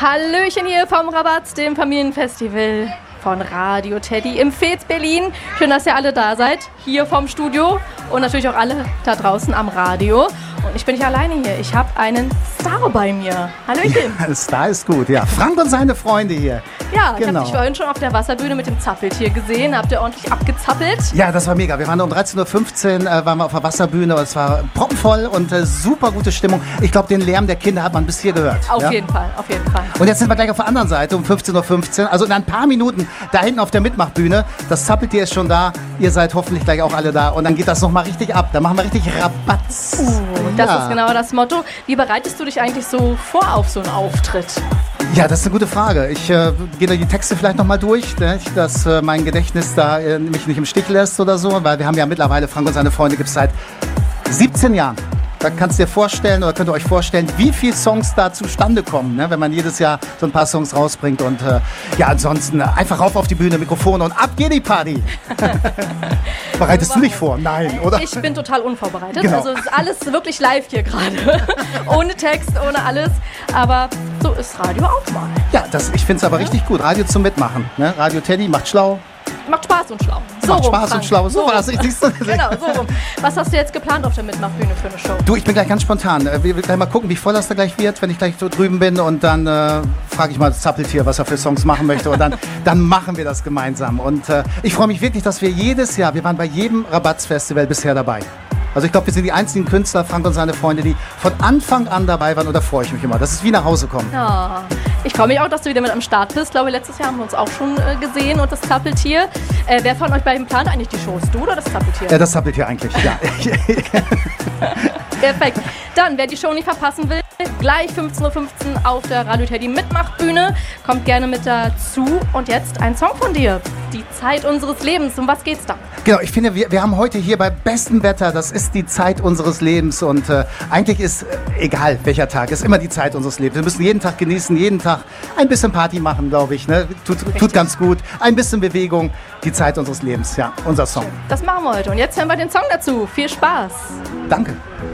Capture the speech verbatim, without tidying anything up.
Hallöchen hier vom Rabatz, dem Familienfestival von Radio Teddy im Fez Berlin. Schön, dass ihr alle da seid, hier vom Studio und natürlich auch alle da draußen am Radio. Und ich bin nicht alleine hier, ich habe einen Star bei mir. Hallöchen. Ja, Star ist gut, ja. Frank und seine Freunde hier. Ja, ich genau. habe dich vorhin schon auf der Wasserbühne mit dem Zappeltier gesehen. Habt ihr ordentlich abgezappelt? Ja, das war mega. Wir waren um dreizehn Uhr fünfzehn äh, waren wir auf der Wasserbühne. Es war proppenvoll und äh, super gute Stimmung. Ich glaube, den Lärm der Kinder hat man bis hier gehört. Auf ja? jeden Fall, auf jeden Fall. Und jetzt sind wir gleich auf der anderen Seite um fünfzehn Uhr fünfzehn. Also in ein paar Minuten da hinten auf der Mitmachbühne. Das Zappeltier ist schon da. Ihr seid hoffentlich gleich auch alle da. Und dann geht das nochmal richtig ab. Da machen wir richtig Rabatz. Uh, das ja. ist genau das Motto. Wie bereitest du dich eigentlich so vor auf so einen Auftritt? Ja, das ist eine gute Frage. Ich äh, gehe da die Texte vielleicht nochmal durch, ne? dass äh, mein Gedächtnis da äh, mich nicht im Stich lässt oder so, weil wir haben ja mittlerweile, Frank und seine Freunde gibt es seit siebzehn Jahren. Da kannst du dir vorstellen oder könnt ihr euch vorstellen, wie viele Songs da zustande kommen, ne? wenn man jedes Jahr so ein paar Songs rausbringt. Und äh, ja, ansonsten äh, einfach rauf auf die Bühne, Mikrofone und ab geht die Party. Bereitest du dich vor? Nein, oder? Ich bin total unvorbereitet. Genau. Also es ist alles wirklich live hier gerade. Ohne Text, ohne alles. Aber so ist Radio auch mal. Ja, das, ich finde es aber richtig gut. Radio zum Mitmachen. Ne? Radio Teddy macht schlau. Macht Spaß und schlau. So Macht rum, Spaß Frank. und schlau. So, So war das. rum. Ich, siehst du? Genau, so rum. Was hast du jetzt geplant auf der Mitmachbühne für eine Show? Du, ich bin gleich ganz spontan. Wir werden gleich mal gucken, wie voll das da gleich wird, wenn ich gleich so drüben bin. Und dann äh, frage ich mal das Zappeltier, was er für Songs machen möchte. Und dann, dann machen wir das gemeinsam. Und äh, ich freue mich wirklich, dass wir jedes Jahr, wir waren bei jedem Rabatz-Festival bisher dabei. Also ich glaube, wir sind die einzigen Künstler, Frank und seine Freunde, die von Anfang an dabei waren. Und da freue ich mich immer. Das ist wie nach Hause kommen. Ja. Ich freue mich auch, dass du wieder mit am Start bist. Ich glaube, letztes Jahr haben wir uns auch schon äh, gesehen und das Zappeltier. Äh, wer von euch beiden plant eigentlich die Shows? Du oder das Zappeltier? Ja, das Zappeltier eigentlich, ja. Perfekt. Dann, wer die Show nicht verpassen will, gleich fünfzehn Uhr fünfzehn auf der Radio Teddy Mitmachbühne. Kommt gerne mit dazu. Und jetzt ein Song von dir. Die Zeit unseres Lebens. Um was geht's da? Genau, ich finde, wir, wir haben heute hier bei bestem Wetter, das ist die Zeit unseres Lebens. Und äh, eigentlich ist, äh, egal welcher Tag, ist immer die Zeit unseres Lebens. Wir müssen jeden Tag genießen, jeden Tag ein bisschen Party machen, glaube ich. Ne? Tut, tut ganz gut. Ein bisschen Bewegung, die Zeit unseres Lebens. Ja, unser Song. Das machen wir heute. Und jetzt hören wir den Song dazu. Viel Spaß. Danke.